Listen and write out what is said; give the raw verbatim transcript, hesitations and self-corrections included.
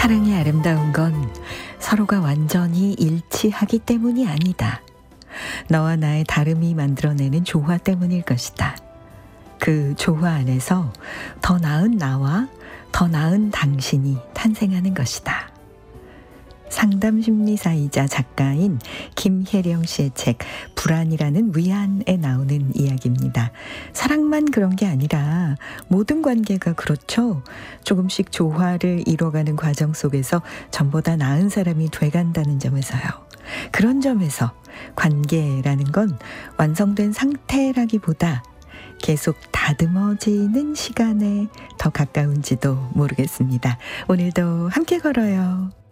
사랑이 아름다운 건 서로가 완전히 일치하기 때문이 아니다. 너와 나의 다름이 만들어내는 조화 때문일 것이다. 그 조화 안에서 더 나은 나와 더 나은 당신이 탄생하는 것이다. 상담심리사이자 작가인 김혜령 씨의 책 불안이라는 위안에 나오는 이야기입니다. 사랑만 그런 게 아니라 모든 관계가 그렇죠. 조금씩 조화를 이뤄가는 과정 속에서 전보다 나은 사람이 돼간다는 점에서요. 그런 점에서 관계라는 건 완성된 상태라기보다 계속 다듬어지는 시간에 더 가까운지도 모르겠습니다. 오늘도 함께 걸어요.